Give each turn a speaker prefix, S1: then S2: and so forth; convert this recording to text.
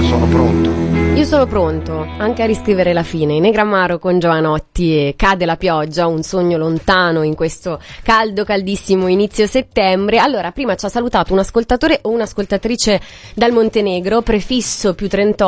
S1: Sono pronto.
S2: Io sono pronto anche a riscrivere la fine. In Negramaro con Giovanotti e Cade la pioggia, un sogno lontano in questo caldo, caldissimo inizio settembre. Allora, prima ci ha salutato un ascoltatore o un'ascoltatrice dal Montenegro, prefisso +38.